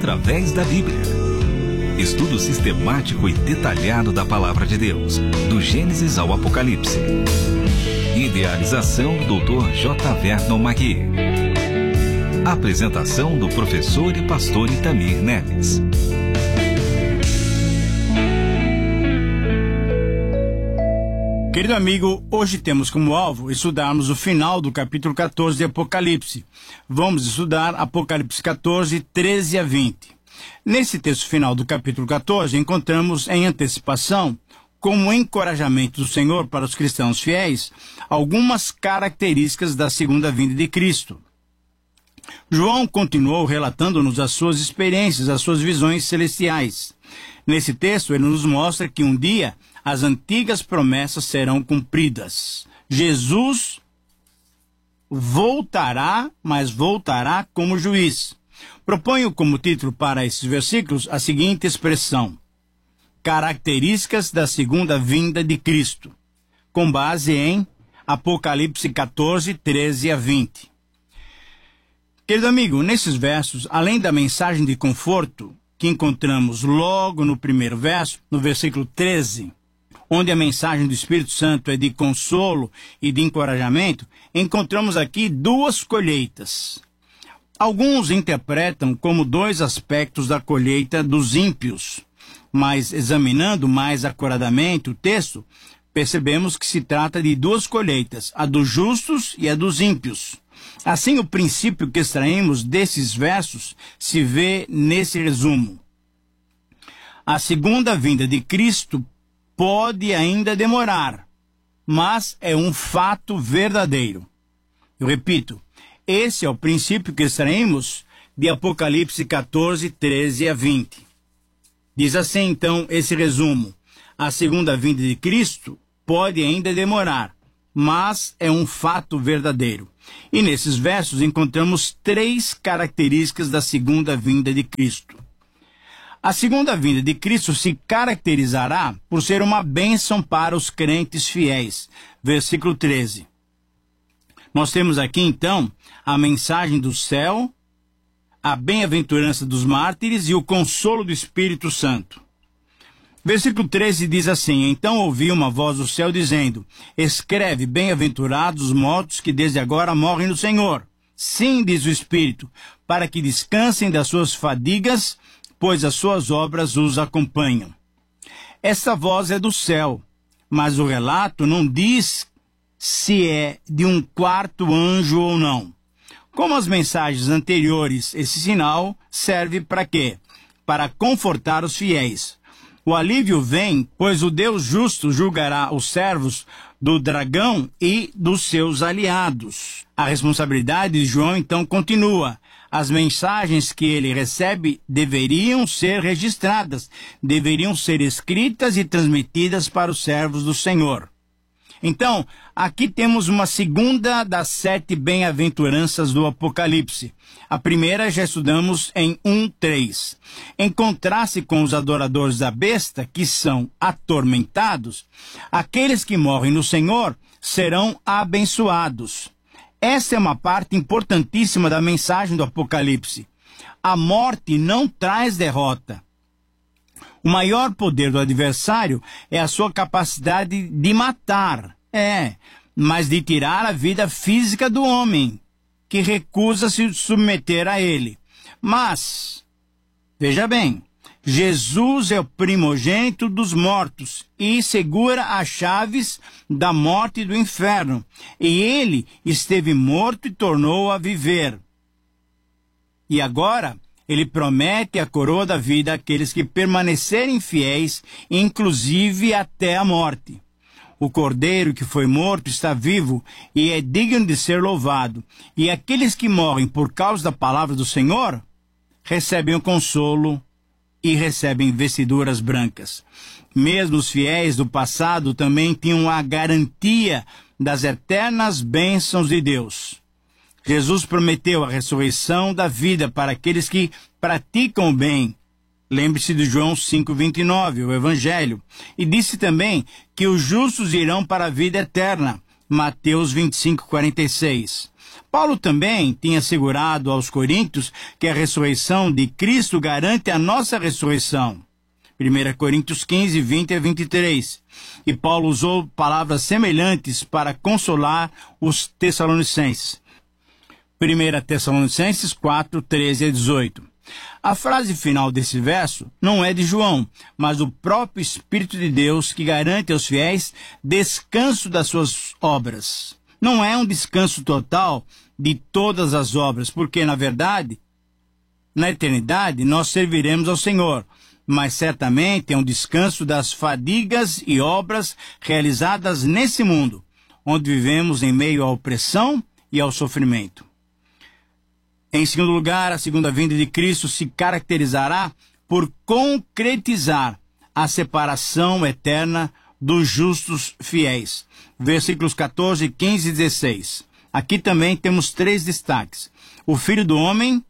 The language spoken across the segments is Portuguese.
Através da Bíblia. Estudo sistemático e detalhado da Palavra de Deus, do Gênesis ao Apocalipse. Idealização Dr. J. Vernon Magui. Apresentação do professor e pastor Itamir Neves. Querido amigo, hoje temos como alvo estudarmos o final do capítulo 14 de Apocalipse. Vamos estudar Apocalipse 14, 13 a 20. Nesse texto final do capítulo 14, encontramos em antecipação, como encorajamento do Senhor para os cristãos fiéis, algumas características da segunda vinda de Cristo. João continuou relatando-nos as suas experiências, as suas visões celestiais. Nesse texto, ele nos mostra que um dia as antigas promessas serão cumpridas. Jesus voltará, mas voltará como juiz. Proponho como título para esses versículos a seguinte expressão: características da segunda vinda de Cristo, com base em Apocalipse 14, 13 a 20. Querido amigo, nesses versos, além da mensagem de conforto que encontramos logo no primeiro verso, no versículo 13, onde a mensagem do Espírito Santo é de consolo e de encorajamento, encontramos aqui duas colheitas. Alguns interpretam como dois aspectos da colheita dos ímpios, mas examinando mais acuradamente o texto, percebemos que se trata de duas colheitas, a dos justos e a dos ímpios. Assim, o princípio que extraímos desses versos se vê nesse resumo. A segunda vinda de Cristo pode ainda demorar, mas é um fato verdadeiro. Eu repito, esse é o princípio que extraímos de Apocalipse 14, 13 a 20. Diz assim, então, esse resumo: a segunda vinda de Cristo pode ainda demorar, mas é um fato verdadeiro. E nesses versos encontramos três características da segunda vinda de Cristo. A segunda vinda de Cristo se caracterizará por ser uma bênção para os crentes fiéis. Versículo 13. Nós temos aqui, então, a mensagem do céu, a bem-aventurança dos mártires e o consolo do Espírito Santo. Versículo 13 diz assim: então ouvi uma voz do céu dizendo: escreve, bem-aventurados os mortos que desde agora morrem no Senhor. Sim, diz o Espírito, para que descansem das suas fadigas, pois as suas obras os acompanham. Essa voz é do céu, mas o relato não diz se é de um quarto anjo ou não. Como as mensagens anteriores, esse sinal serve para quê? Para confortar os fiéis. O alívio vem, pois o Deus justo julgará os servos do dragão e dos seus aliados. A responsabilidade de João, então, continua. As mensagens que ele recebe deveriam ser registradas, deveriam ser escritas e transmitidas para os servos do Senhor. Então, aqui temos uma segunda das 7 bem-aventuranças do Apocalipse. A primeira já estudamos em 1:3. Em contraste com os adoradores da besta, que são atormentados, aqueles que morrem no Senhor serão abençoados. Essa é uma parte importantíssima da mensagem do Apocalipse. A morte não traz derrota. O maior poder do adversário é a sua capacidade de matar, mas de tirar a vida física do homem, que recusa se submeter a ele. Mas, veja bem, Jesus é o primogênito dos mortos e segura as chaves da morte e do inferno. E ele esteve morto e tornou a viver. E agora ele promete a coroa da vida àqueles que permanecerem fiéis, inclusive até a morte. O cordeiro que foi morto está vivo e é digno de ser louvado. E aqueles que morrem por causa da palavra do Senhor recebem o consolo e recebem vestiduras brancas. Mesmo os fiéis do passado também tinham a garantia das eternas bênçãos de Deus. Jesus prometeu a ressurreição da vida para aqueles que praticam o bem. Lembre-se de João 5:29, o Evangelho. E disse também que os justos irão para a vida eterna. Mateus 25:46. Paulo também tinha assegurado aos coríntios que a ressurreição de Cristo garante a nossa ressurreição. 1 Coríntios 15, 20 a 23. E Paulo usou palavras semelhantes para consolar os tessalonicenses. 1 Tessalonicenses 4, 13 a 18. A frase final desse verso não é de João, mas do próprio Espírito de Deus que garante aos fiéis descanso das suas obras. Não é um descanso total de todas as obras, porque, na verdade, na eternidade, nós serviremos ao Senhor, mas certamente é um descanso das fadigas e obras realizadas nesse mundo, onde vivemos em meio à opressão e ao sofrimento. Em segundo lugar, a segunda vinda de Cristo se caracterizará por concretizar a separação eterna dos justos fiéis. Versículos 14, 15 e 16. Aqui também temos 3 destaques. O Filho do Homem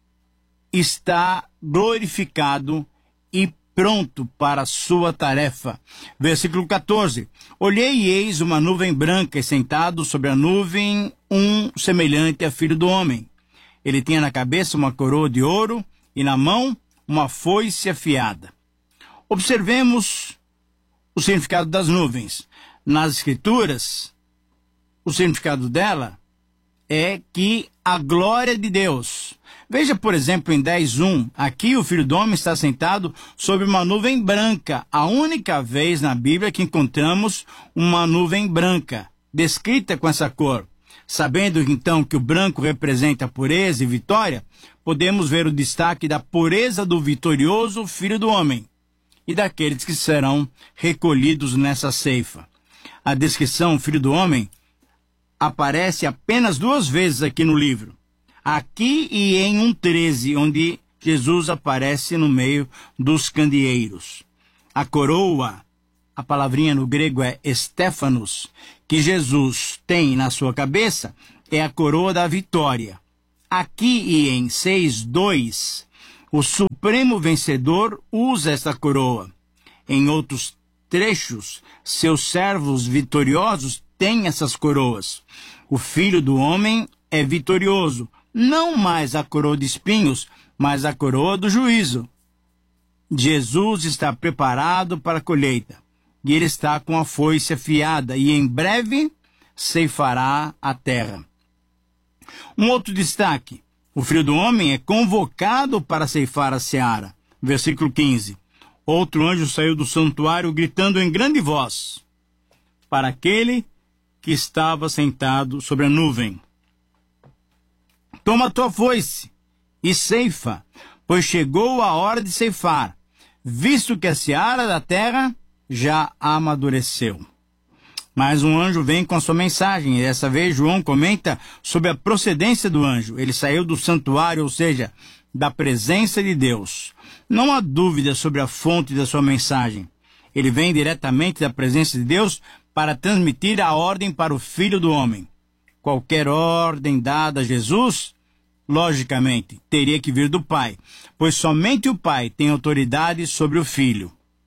está glorificado e pronto para a sua tarefa. Versículo 14. Olhei e eis uma nuvem branca e sentado sobre a nuvem semelhante a Filho do Homem. Ele tinha na cabeça uma coroa de ouro e na mão uma foice afiada. Observemos o significado das nuvens. Nas Escrituras, o significado dela é que a glória de Deus. Veja, por exemplo, em 10:1, aqui o Filho do Homem está sentado sobre uma nuvem branca, a única vez na Bíblia que encontramos uma nuvem branca, descrita com essa cor. Sabendo então que o branco representa pureza e vitória, podemos ver o destaque da pureza do vitorioso Filho do Homem e daqueles que serão recolhidos nessa ceifa. A descrição Filho do Homem aparece apenas 2 vezes aqui no livro. Aqui e em 1:13, onde Jesus aparece no meio dos candeeiros. A coroa, a palavrinha no grego é Stéphanos, que Jesus tem na sua cabeça, é a coroa da vitória. Aqui e em 6:2, o supremo vencedor usa esta coroa. Em outros trechos, seus servos vitoriosos têm essas coroas. O Filho do Homem é vitorioso, não mais a coroa de espinhos, mas a coroa do juízo. Jesus está preparado para a colheita. E ele está com a foice afiada, e em breve ceifará a terra. Um outro destaque: o Filho do Homem é convocado para ceifar a seara. Versículo 15. Outro anjo saiu do santuário gritando em grande voz para aquele que estava sentado sobre a nuvem: toma a tua foice e ceifa, pois chegou a hora de ceifar, visto que a seara da terra já amadureceu. Mas um anjo vem com a sua mensagem, e dessa vez João comenta sobre a procedência do anjo. Ele saiu do santuário, ou seja, da presença de Deus. Não há dúvida sobre a fonte da sua mensagem. Ele vem diretamente da presença de Deus para transmitir a ordem para o Filho do Homem. Qualquer ordem dada a Jesus, logicamente, teria que vir do Pai, pois somente o Pai tem autoridade sobre o Filho.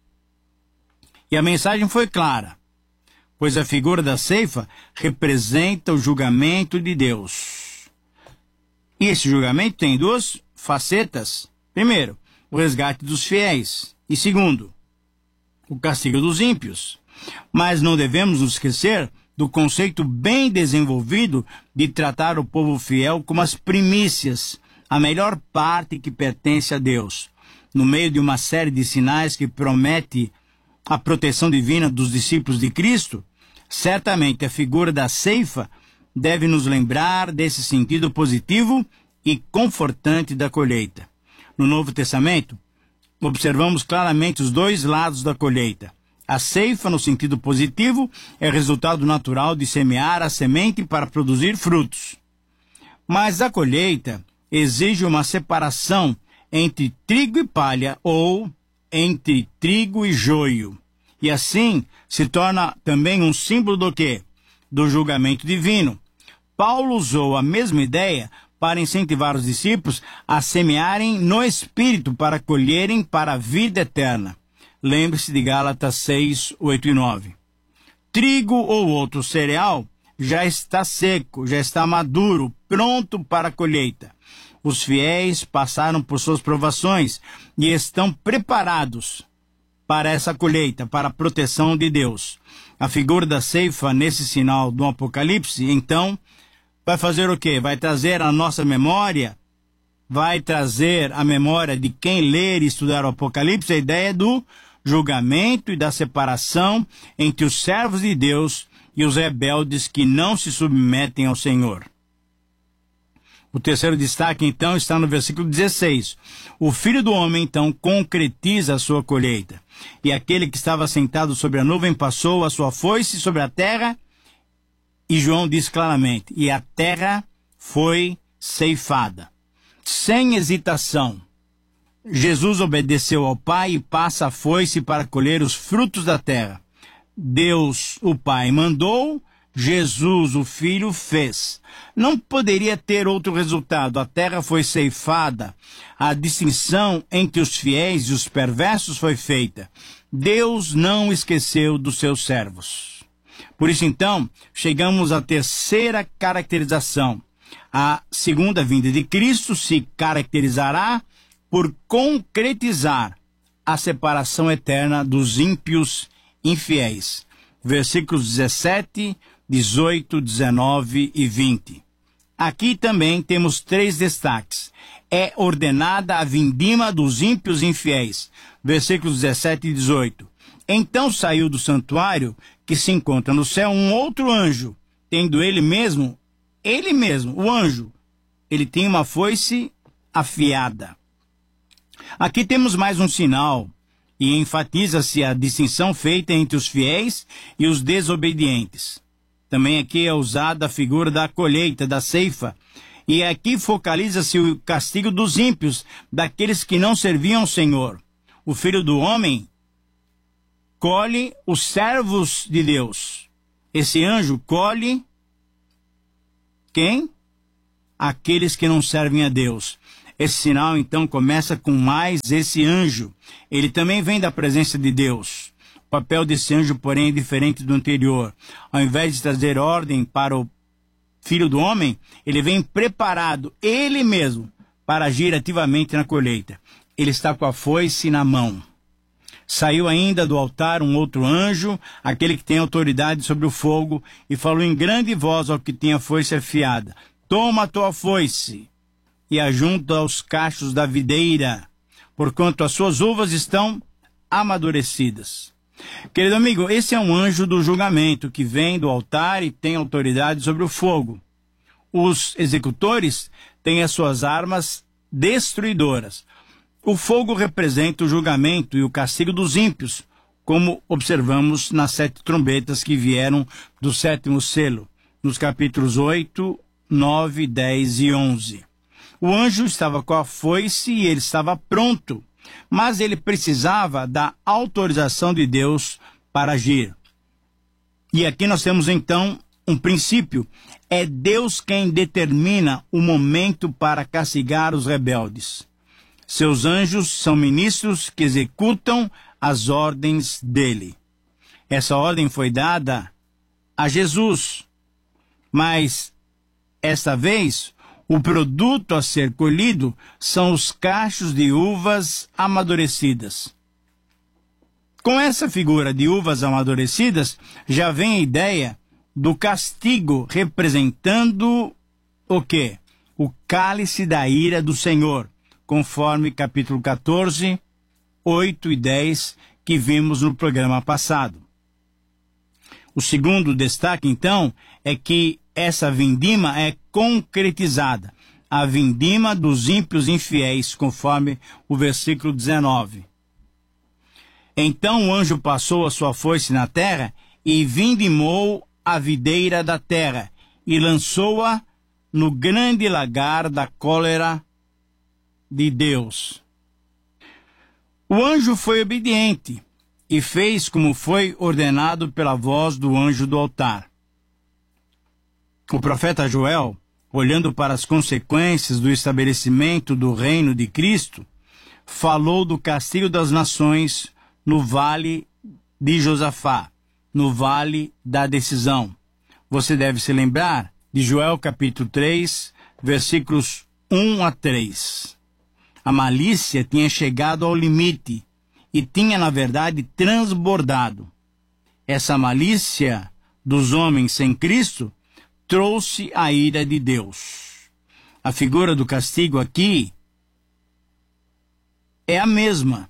E a mensagem foi clara, pois a figura da ceifa representa o julgamento de Deus. E esse julgamento tem 2 facetas. Primeiro, o resgate dos fiéis. E segundo, o castigo dos ímpios. Mas não devemos nos esquecer do conceito bem desenvolvido de tratar o povo fiel como as primícias, a melhor parte que pertence a Deus. No meio de uma série de sinais que promete a proteção divina dos discípulos de Cristo, certamente a figura da ceifa deve nos lembrar desse sentido positivo e confortante da colheita. No Novo Testamento, observamos claramente os 2 lados da colheita. A ceifa, no sentido positivo, é resultado natural de semear a semente para produzir frutos. Mas a colheita exige uma separação entre trigo e palha, ou entre trigo e joio. E assim se torna também um símbolo do quê? Do julgamento divino. Paulo usou a mesma ideia para incentivar os discípulos a semearem no Espírito para colherem para a vida eterna. Lembre-se de Gálatas 6, 8 e 9. Trigo ou outro cereal já está seco, já está maduro, pronto para a colheita. Os fiéis passaram por suas provações e estão preparados para essa colheita, para a proteção de Deus. A figura da ceifa nesse sinal do Apocalipse, então, vai fazer o quê? Vai trazer a nossa memória, vai trazer a memória de quem ler e estudar o Apocalipse, a ideia do julgamento e da separação entre os servos de Deus e os rebeldes que não se submetem ao Senhor. O terceiro destaque, então, está no versículo 16. O Filho do Homem, então, concretiza a sua colheita. E aquele que estava sentado sobre a nuvem passou a sua foice sobre a terra, e João diz claramente, e a terra foi ceifada. Sem hesitação, Jesus obedeceu ao Pai e passa a foice para colher os frutos da terra. Deus, o Pai, mandou, Jesus, o Filho, fez. Não poderia ter outro resultado. A terra foi ceifada. A distinção entre os fiéis e os perversos foi feita. Deus não esqueceu dos seus servos. Por isso, então, chegamos à terceira caracterização. A segunda vinda de Cristo se caracterizará por concretizar a separação eterna dos ímpios infiéis. Versículos 17, 18, 19 e 20. Aqui também temos três destaques. É ordenada a vindima dos ímpios infiéis. Versículos 17 e 18. Então saiu do santuário, que se encontra no céu, um outro anjo, tendo ele mesmo, o anjo, ele tem uma foice afiada. Aqui temos mais um sinal, e enfatiza-se a distinção feita entre os fiéis e os desobedientes. Também aqui é usada a figura da colheita, da ceifa, e aqui focaliza-se o castigo dos ímpios, daqueles que não serviam ao Senhor. O Filho do Homem colhe os servos de Deus. Esse anjo colhe quem? Aqueles que não servem a Deus. Esse sinal, então, começa com mais esse anjo. Ele também vem da presença de Deus. O papel desse anjo, porém, é diferente do anterior. Ao invés de trazer ordem para o Filho do Homem, ele vem preparado, ele mesmo, para agir ativamente na colheita. Ele está com a foice na mão. Saiu ainda do altar um outro anjo, aquele que tem autoridade sobre o fogo, e falou em grande voz ao que tinha a foice afiada: toma a tua foice e ajunta aos cachos da videira, porquanto as suas uvas estão amadurecidas. Querido amigo, esse é um anjo do julgamento que vem do altar e tem autoridade sobre o fogo. Os executores têm as suas armas destruidoras. O fogo representa o julgamento e o castigo dos ímpios, como observamos nas 7 trombetas que vieram do 7º selo, nos capítulos 8, 9, 10 e 11. O anjo estava com a foice e ele estava pronto, mas ele precisava da autorização de Deus para agir. E aqui nós temos então um princípio: é Deus quem determina o momento para castigar os rebeldes. Seus anjos são ministros que executam as ordens dele. Essa ordem foi dada a Jesus, mas esta vez o produto a ser colhido são os cachos de uvas amadurecidas. Com essa figura de uvas amadurecidas, já vem a ideia do castigo, representando o quê? O cálice da ira do Senhor, conforme capítulo 14, 8 e 10, que vimos no programa passado. O segundo destaque, então, é que essa vindima é concretizada, a vindima dos ímpios infiéis, conforme o versículo 19. Então o anjo passou a sua foice na terra e vindimou a videira da terra e lançou-a no grande lagar da cólera de Deus. O anjo foi obediente e fez como foi ordenado pela voz do anjo do altar. O profeta Joel, olhando para as consequências do estabelecimento do reino de Cristo, falou do castigo das nações no vale de Josafá, no vale da decisão. você deve se lembrar de Joel capítulo 3, versículos 1 a 3. A malícia tinha chegado ao limite e tinha, na verdade, transbordado. Essa malícia dos homens sem Cristo trouxe a ira de Deus. A figura do castigo aqui é a mesma.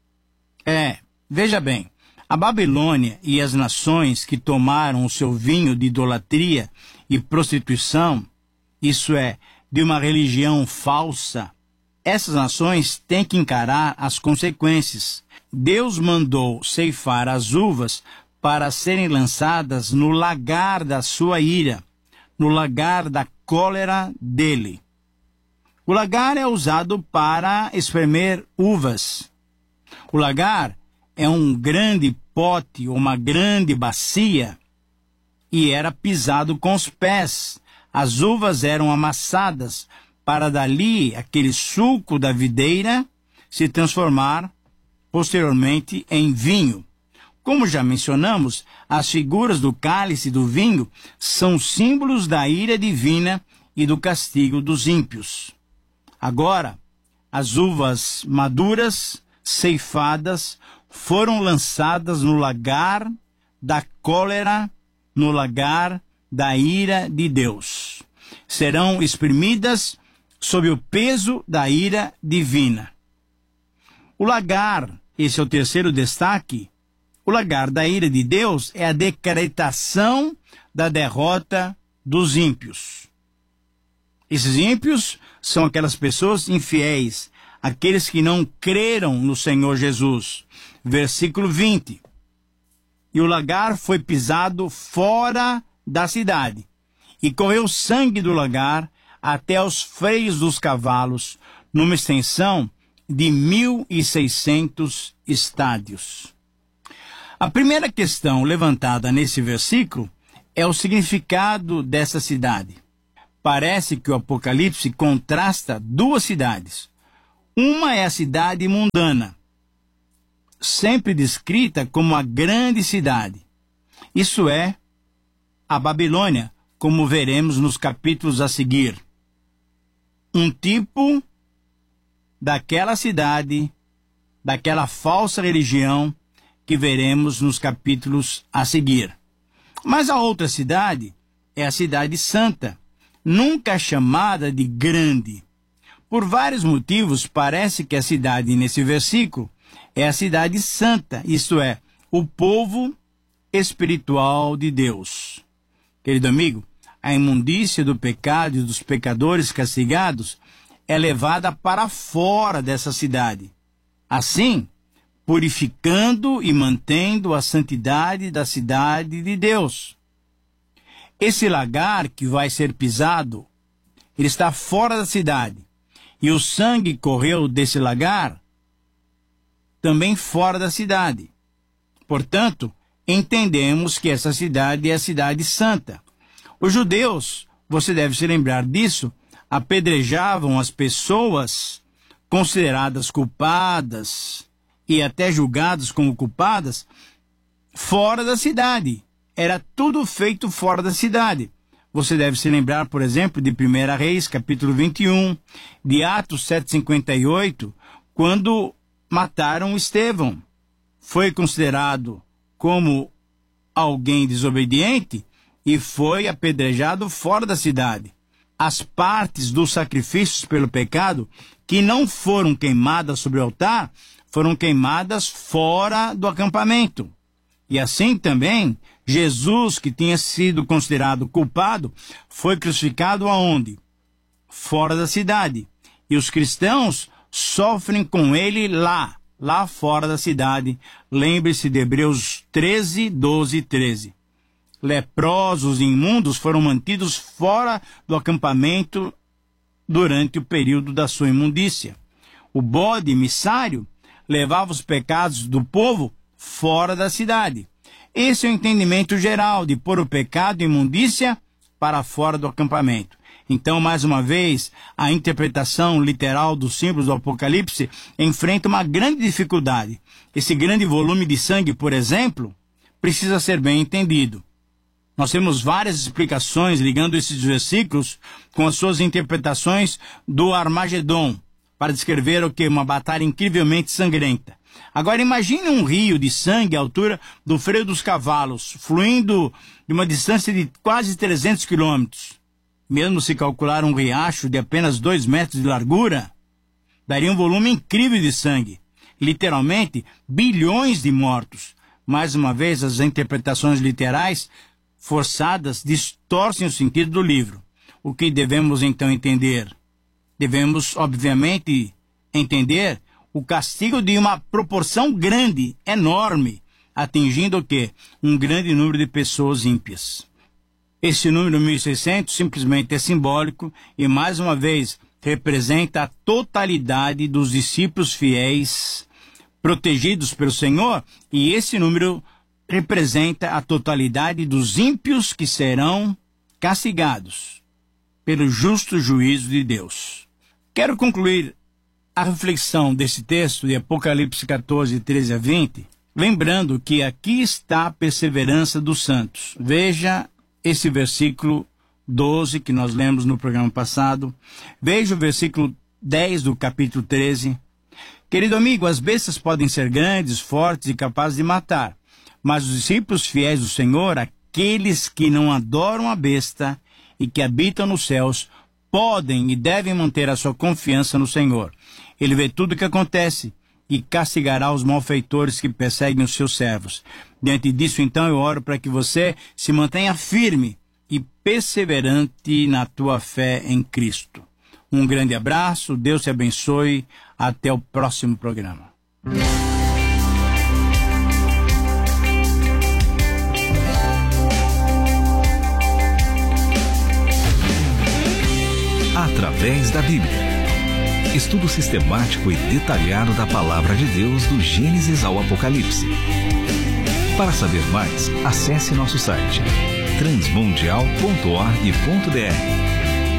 Veja bem, a Babilônia e as nações que tomaram o seu vinho de idolatria e prostituição, isso é, de uma religião falsa, essas nações têm que encarar as consequências. Deus mandou ceifar as uvas para serem lançadas no lagar da sua ira, no lagar da cólera dele. O lagar é usado para espremer uvas. O lagar é um grande pote, uma grande bacia, e era pisado com os pés. As uvas eram amassadas para dali aquele suco da videira se transformar posteriormente em vinho. Como já mencionamos, as figuras do cálice e do vinho são símbolos da ira divina e do castigo dos ímpios. Agora, as uvas maduras, ceifadas, foram lançadas no lagar da cólera, no lagar da ira de Deus. Serão exprimidas sob o peso da ira divina. O lagar, esse é o terceiro destaque, o lagar da ira de Deus é a decretação da derrota dos ímpios. Esses ímpios são aquelas pessoas infiéis, aqueles que não creram no Senhor Jesus. Versículo 20. E o lagar foi pisado fora da cidade, e correu sangue do lagar até os freios dos cavalos, numa extensão de 1.600 estádios. A primeira questão levantada nesse versículo é o significado dessa cidade. Parece que o Apocalipse contrasta duas cidades. Uma é a cidade mundana, sempre descrita como a grande cidade. Isso é, a Babilônia, como veremos nos capítulos a seguir. Um tipo daquela cidade, daquela falsa religião que veremos nos capítulos a seguir. Mas a outra cidade é a cidade santa, nunca chamada de grande. Por vários motivos, parece que a cidade nesse versículo é a cidade santa, isto é, o povo espiritual de Deus. Querido amigo, a imundícia do pecado e dos pecadores castigados é levada para fora dessa cidade. Assim, purificando e mantendo a santidade da cidade de Deus. Esse lagar que vai ser pisado, ele está fora da cidade. E o sangue correu desse lagar também fora da cidade. Portanto, entendemos que essa cidade é a cidade santa. Os judeus, você deve se lembrar disso, apedrejavam as pessoas consideradas culpadas e até julgadas como culpadas fora da cidade. Era tudo feito fora da cidade. Você deve se lembrar, por exemplo, de 1 Reis, capítulo 21, de Atos 7:58, quando mataram Estevão. Foi considerado como alguém desobediente e foi apedrejado fora da cidade. As partes dos sacrifícios pelo pecado que não foram queimadas sobre o altar foram queimadas fora do acampamento. E assim também, Jesus, que tinha sido considerado culpado, foi crucificado aonde? Fora da cidade. E os cristãos sofrem com ele lá fora da cidade. Lembre-se de Hebreus 13, 12 e 13. Leprosos e imundos foram mantidos fora do acampamento durante o período da sua imundícia. O bode emissário levava os pecados do povo fora da cidade. Esse é o entendimento geral de pôr o pecado e imundícia para fora do acampamento. Então, mais uma vez, a interpretação literal dos símbolos do Apocalipse enfrenta uma grande dificuldade. Esse grande volume de sangue, por exemplo, precisa ser bem entendido. Nós temos várias explicações ligando esses versículos com as suas interpretações do Armagedon, para descrever o que? Uma batalha incrivelmente sangrenta. Agora imagine um rio de sangue à altura do freio dos cavalos, fluindo de uma distância de quase 300 quilômetros. Mesmo se calcular um riacho de apenas 2 metros de largura, daria um volume incrível de sangue. Literalmente, bilhões de mortos. Mais uma vez, as interpretações literais forçadas distorcem o sentido do livro. O que devemos então entender? Devemos, obviamente, entender o castigo de uma proporção grande, enorme, atingindo o quê? Um grande número de pessoas ímpias. Esse número 1600 simplesmente é simbólico e, mais uma vez, representa a totalidade dos discípulos fiéis protegidos pelo Senhor, e esse número representa a totalidade dos ímpios que serão castigados pelo justo juízo de Deus. Quero concluir a reflexão desse texto de Apocalipse 14, 13 a 20, lembrando que aqui está a perseverança dos santos. Veja esse versículo 12 que nós lemos no programa passado. Veja o versículo 10 do capítulo 13. Querido amigo, as bestas podem ser grandes, fortes e capazes de matar, mas os discípulos fiéis do Senhor, aqueles que não adoram a besta e que habitam nos céus, podem e devem manter a sua confiança no Senhor. Ele vê tudo o que acontece e castigará os malfeitores que perseguem os seus servos. Diante disso, então, eu oro para que você se mantenha firme e perseverante na tua fé em Cristo. Um grande abraço, Deus te abençoe, até o próximo programa. Através da Bíblia. Estudo sistemático e detalhado da Palavra de Deus do Gênesis ao Apocalipse. Para saber mais, acesse nosso site transmundial.org.br.